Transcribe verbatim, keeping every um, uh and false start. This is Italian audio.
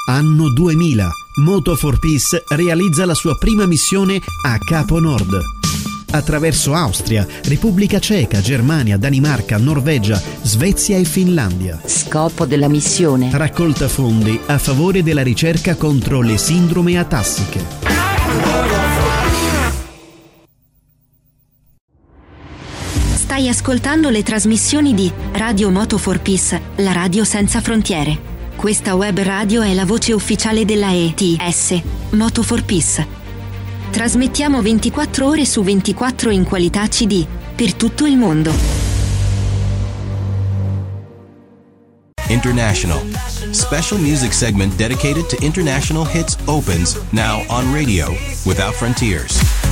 Anno duemila. Moto for Peace realizza la sua prima missione a Capo Nord. Attraverso Austria, Repubblica Ceca, Germania, Danimarca, Norvegia, Svezia e Finlandia. Scopo della missione: raccolta fondi a favore della ricerca contro le sindrome atassiche. Stai ascoltando le trasmissioni di Radio Moto for Peace, la radio senza frontiere. Questa web radio è la voce ufficiale della E T S, Moto for Peace. Trasmettiamo ventiquattro ore su ventiquattro in qualità C D, per tutto il mondo. International. Special music segment dedicated to international hits opens now on radio, Without Frontiers.